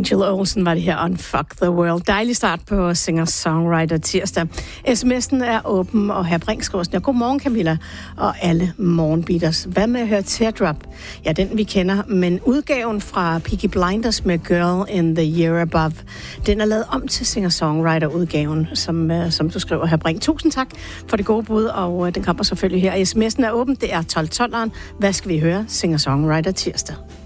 Angel Olsen var det her on Fuck the World. Dejlig start på Singer-Songwriter tirsdag. SMS'en er åben, og her Brink skriver sådan, godmorgen Camilla og alle morgenbeaters. Hvad med at høre Teardrop? Ja, den vi kender, men udgaven fra Peaky Blinders med Girl in the Year Above, den er lavet om til Singer-Songwriter-udgaven, som du skriver her Brink. Tusind tak for det gode bud, og den kommer selvfølgelig her. SMS'en er åben, det er 12-12'eren. Hvad skal vi høre? Singer-Songwriter tirsdag.